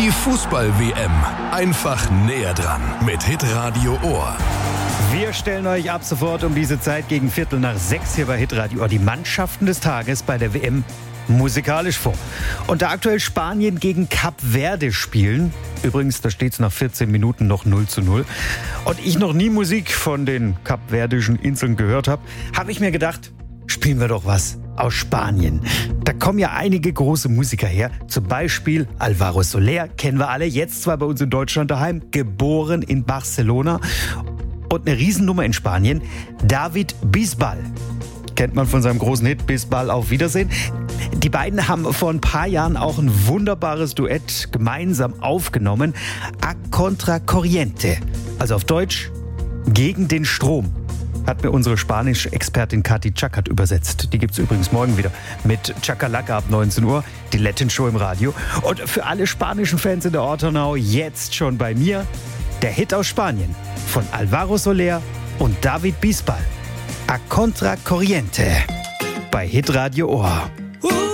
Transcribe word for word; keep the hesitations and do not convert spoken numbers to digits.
Die Fußball-W M. Einfach näher dran mit Hitradio Ohr. Wir stellen euch ab sofort um diese Zeit gegen Viertel nach sechs hier bei Hitradio Ohr die Mannschaften des Tages bei der W M musikalisch vor. Und da aktuell Spanien gegen Kap Verde spielen, übrigens, da steht es nach vierzehn Minuten noch null zu null, und ich noch nie Musik von den kapverdischen Inseln gehört habe, habe ich mir gedacht, spielen wir doch was aus Spanien. Da kommen ja einige große Musiker her, zum Beispiel Álvaro Soler, kennen wir alle, jetzt zwar bei uns in Deutschland daheim, geboren in Barcelona, und eine Riesennummer in Spanien, David Bisbal. Kennt man von seinem großen Hit Bisbal auf Wiedersehen. Die beiden haben vor ein paar Jahren auch ein wunderbares Duett gemeinsam aufgenommen. A Contra Corriente. Also auf Deutsch, gegen den Strom. Hat mir unsere Spanisch-Expertin Kathi Chakat übersetzt. Die gibt's übrigens morgen wieder mit Chakalaka ab neunzehn Uhr, die Latin Show im Radio. Und für alle spanischen Fans in der Ortenau jetzt schon bei mir der Hit aus Spanien von Álvaro Soler und David Bisbal. A Contra Corriente bei Hitradio Ohr.